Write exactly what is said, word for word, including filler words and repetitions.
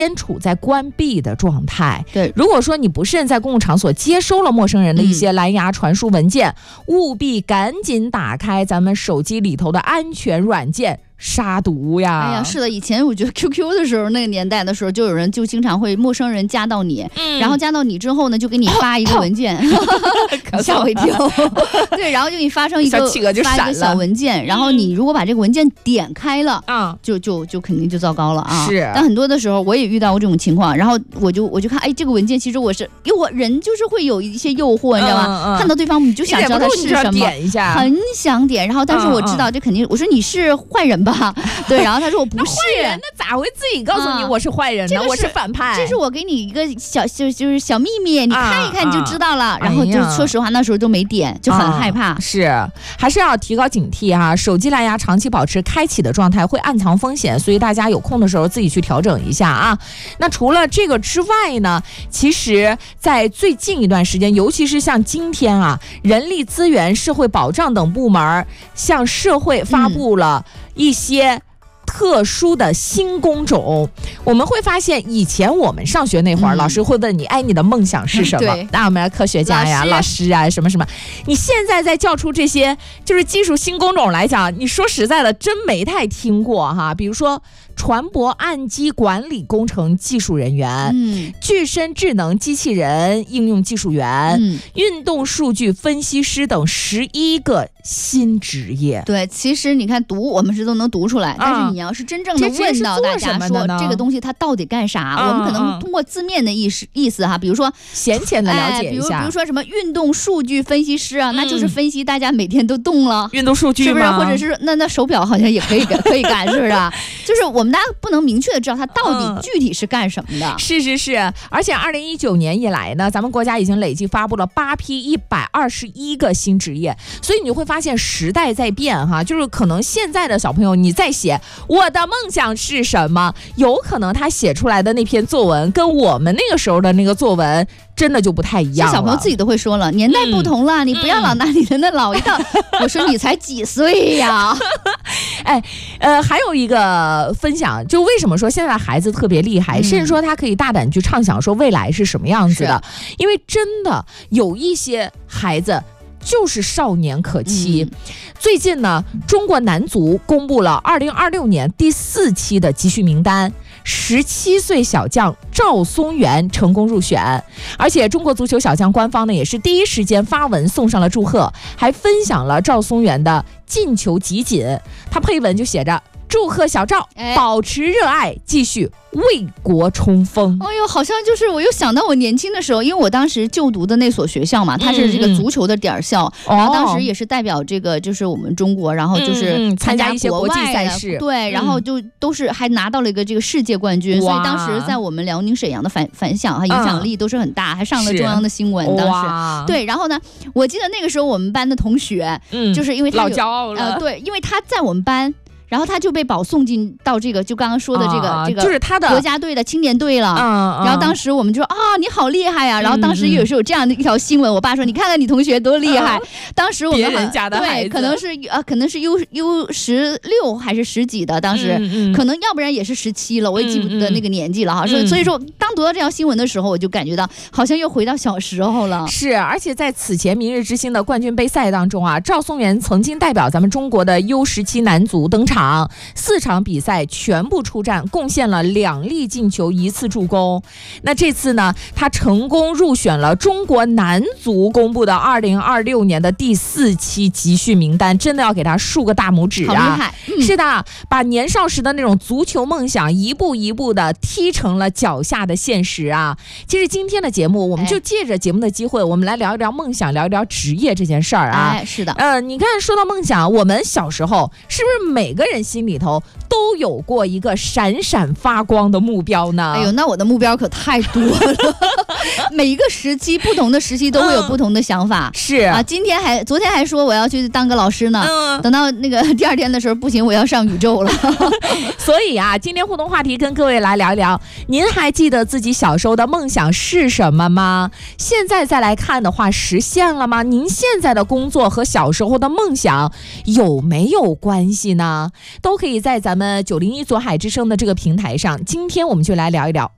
先处在关闭的状态。 对， 如果说你不慎在公共场所接收了陌生人的一些蓝牙传输文件，嗯、务必赶紧打开咱们手机里头的安全软件。杀毒呀！ 哎呀，是的，以前我觉得 Q Q 的时候，那个年代的时候，就有人就经常会陌生人加到你，嗯、然后加到你之后呢，就给你发一个文件，吓我一跳。对，然后就给你发成一个发一个小文件，然后你如果把这个文件点开了，嗯，就就就肯定就糟糕了啊！ 是。 但很多的时候我也遇到过这种情况，然后我就我就看，哎，这个文件其实我是，因为我人就是会有一些诱惑，你知道吗？嗯嗯、看到对方你就想知道它是什么， 点一下， 很想点，然后但是我知道这肯定，我说你是坏人吧？对，然后他说我不是坏人，那咋会自己告诉你我是坏人呢？啊、我是反派， 这是我给你一个小就就是小秘密，你看一看你就知道了。啊、然后就说实话，那时候都没点，就很害怕。 啊、是，还是要提高警惕哈、啊。手机蓝牙长期保持开启的状态会暗藏风险，所以大家有空的时候自己去调整一下啊。那除了这个之外呢，其实在最近一段时间，尤其是像今天啊，人力资源、社会保障等部门向社会发布了一些特殊的新工种。我们会发现以前我们上学那会儿、嗯、老师会问你，哎，你的梦想是什么？那我们科学家呀，老师啊，什么什么。你现在再叫出这些就是技术新工种来讲，你说实在的真没太听过哈。比如说船舶岸基管理工程技术人员、嗯、具身智能机器人应用技术员、嗯、运动数据分析师等十一个新职业。 对，其实你看读我们是都能读出来、嗯、但是你要是真正的问到大家说这个东西它到底干啥、嗯、我们可能通过字面的意思意思哈，比如说浅浅的了解一下、 哎、比如比如说什么运动数据分析师啊、嗯、那就是分析大家每天都动了运动数据是不是？或者是那那手表好像也可以可以干是不是？就是我们大家不能明确的知道它到底具体是干什么的、嗯、 是是是。而且二零一九年以来呢，咱们国家已经累计发布了八批一百二十一个新职业，所以你就会发现时代在变哈，就是可能现在的小朋友你在写我的梦想是什么，有可能他写出来的那篇作文跟我们那个时候的那个作文真的就不太一样了。 小朋友自己都会说了，年代不同了、嗯、你不要老拿你的那老一套、嗯、我说你才几岁呀哎，呃，还有一个分享，就为什么说现在孩子特别厉害、嗯、甚至说他可以大胆去畅想说未来是什么样子的，因为真的有一些孩子就是少年可期、嗯、最近呢，中国男足公布了二零二六年第四期的集训名单，十七岁小将赵松元成功入选，而且中国足球小将官方呢也是第一时间发文送上了祝贺，还分享了赵松元的进球集锦，他配文就写着祝贺小赵、哎、保持热爱，继续为国冲锋。 哎呦，好像就是我又想到我年轻的时候，因为我当时就读的那所学校嘛，它是这个足球的点校、嗯、然后当时也是代表这个就是我们中国，然后就是参加一些国际赛事， 对，然后就都是还拿到了一个这个世界冠军、嗯、所以当时在我们辽宁沈阳的反反响和影响力都是很大、嗯、还上了中央的新闻。当时对，然后呢，我记得那个时候我们班的同学、嗯、就是因为他老骄傲了、 呃、对，因为他在我们班，然后他就被保送进到这个就刚刚说的这个、啊、这个就是他的国家队的青年队了、嗯、然后当时我们就说啊你好厉害呀、啊、然后当时也是有这样的一条新闻、嗯、我爸说你看看你同学多厉害、嗯、当时我们别人家的孩子对可能是呃可能是 U U 十六还是十几的，当时、嗯嗯、可能要不然也是十七了，我也记不得那个年纪了哈、嗯嗯、所以说当读到这条新闻的时候，我就感觉到好像又回到小时候了。 是，而且在此前明日之星的冠军杯赛当中啊，赵松元曾经代表咱们中国的 U 十七男足登场，四场比赛全部出战，贡献了两粒进球，一次助攻。那这次呢，他成功入选了中国男足公布的二零二六年的第四期集训名单，真的要给他竖个大拇指啊！ 好厉害、嗯、 是的，把年少时的那种足球梦想一步一步的踢成了脚下的现实啊！其实今天的节目，我们就借着节目的机会，我们来聊一聊梦想，聊一聊职业这件事儿啊！ 哎，是的， 呃，你看，说到梦想，我们小时候是不是每个人心里头都有过一个闪闪发光的目标呢？ 哎呦，那我的目标可太多了，每一个时期不同的时期都会有不同的想法。嗯、 是啊，今天还昨天还说我要去当个老师呢，嗯、等到那个第二天的时候，不行，我要上宇宙了。 所以啊，今天互动话题跟各位来聊一聊，您还记得自己小时候的梦想是什么吗？现在再来看的话，实现了吗？您现在的工作和小时候的梦想有没有关系呢？都可以在咱们九零一左海之声的这个平台上，今天我们就来聊一聊